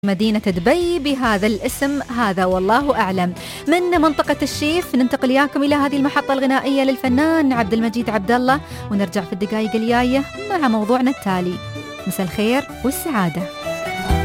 مدينة دبي بهذا الاسم هذا والله أعلم. من منطقة الشيف ننتقل إياكم إلى هذه المحطة الغنائية للفنان عبد المجيد عبد الله، ونرجع في الدقائق الجاية مع موضوعنا التالي. مساء الخير والسعادة.